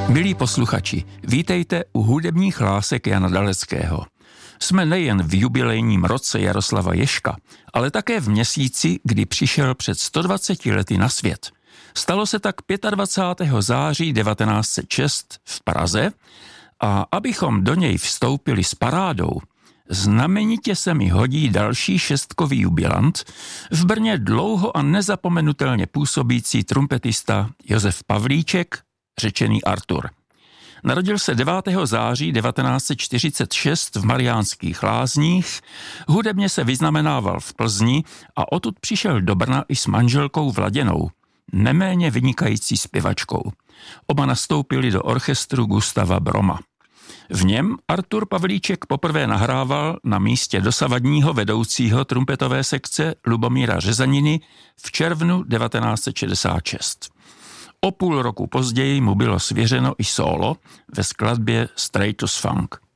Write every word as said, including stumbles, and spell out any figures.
Milí posluchači, vítejte u hudebních hlásek Jana Daleckého. Jsme nejen v jubilejním roce Jaroslava Ježka, ale také v měsíci, kdy přišel před sto dvaceti lety na svět. Stalo se tak dvacátého pátého září devatenáct set šest v Praze a abychom do něj vstoupili s parádou, znamenitě se mi hodí další šestkový jubilant, v Brně dlouho a nezapomenutelně působící trumpetista Josef Pavlíček, řečený Artur. Narodil se devátého září devatenáct set čtyřicet šest v Mariánských Lázních, hudebně se vyznamenával v Plzni a odtud přišel do Brna i s manželkou Vladěnou, neméně vynikající zpěvačkou. Oba nastoupili do orchestru Gustava Broma. V něm Artur Pavlíček poprvé nahrával na místě dosavadního vedoucího trumpetové sekce Lubomíra Řezaniny v červnu devatenáct set šedesát šest. O půl roku později mu bylo svěřeno i sólo ve skladbě Straight as Funk.